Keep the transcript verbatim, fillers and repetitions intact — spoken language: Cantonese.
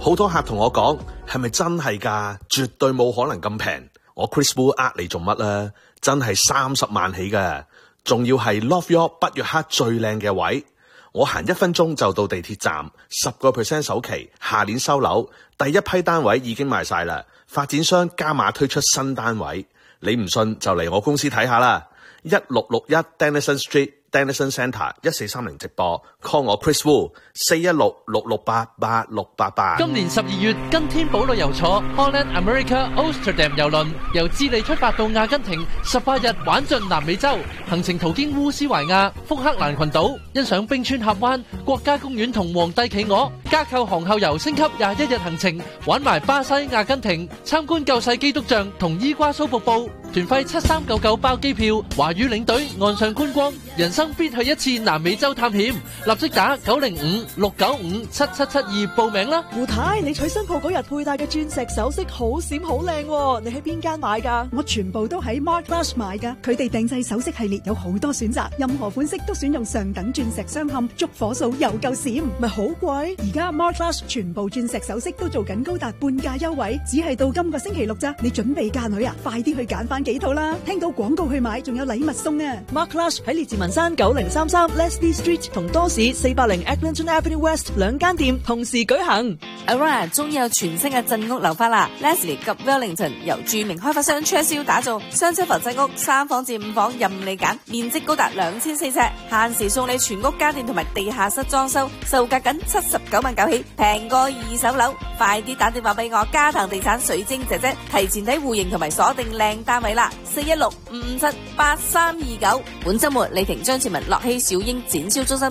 好多客同我講，係咪真係㗎？絕對冇可能咁平。我 Chris Wu 呃你做乜啊？真係三十萬起㗎，仲要係 Love York 北約克最靚嘅位。我行一分鐘就到地鐵站，十個 percent 首期，下年收樓，第一批單位已經賣晒啦。發展商加碼推出新單位，你唔信就嚟我公司睇下啦。一六六一 Dennison Street。Dennison Centre 一四三零直播 call 我 Chris Wu 四一六六六八八六八八。 今年十二月跟天寶旅遊坐 Holland America Amsterdam 郵輪由智利出發到阿根廷，十八日玩盡南美洲，行程途經烏斯懷亞、福克蘭群島，欣賞冰川峽灣、國家公園同皇帝企鵝，加購航後遊升級廿一日行程，玩埋巴西、阿根廷，參觀救世基督像同伊瓜蘇瀑布，團費七三九九包機票，華語領隊岸上觀光，人生必去一次南美洲探險，立即打九零五六九五七七七二報名啦！ 胡太，你娶新抱嗰日佩戴嘅鑽石首飾好閃好靚，你喺邊間買噶？ 我全部都喺 Mark Rush 買噶，佢哋定製首飾系列有好多選擇，任何款式都選用上等鑽石鑲嵌，燭火數又夠閃， 咪好貴？ 而家 Mark Rush 全部鑽石首飾都做緊高達半價優惠，只係到今個星期六咋？你準備嫁女啊？快啲去揀翻幾套啦！聽到廣告去買，仲有禮物送啊 ！Mark Rush 喺列治文山九零三三 Leslie Street 同多士四百零 Eglinton Avenue West 兩間店同時舉行。 Aurora 終於有全新嘅鎮屋樓花啦 ！Leslie 及 Wellington 由著名開發商 Churchill 打造雙車浮制屋，三房至五房任你揀，面積高達兩千四尺，限時送你全屋家電同埋地下室裝修，售價僅七十九萬九起，平過二手樓。快啲打電話俾我嘉騰地產水晶姐姐，提前睇戶型同埋鎖定靚單位啦！四一六五五七八三二九。本週末李婷張志文樂熙小英展銷中心。